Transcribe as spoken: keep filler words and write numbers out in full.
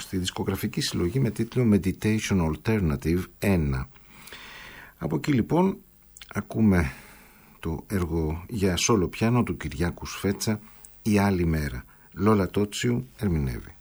στη δισκογραφική συλλογή με τίτλο Meditation Alternative ένα. Από εκεί λοιπόν ακούμε το έργο για σόλο πιάνο του Κυριάκου Σφέτσα, «Η άλλη μέρα». Λόλα Τότσιου ερμηνεύει.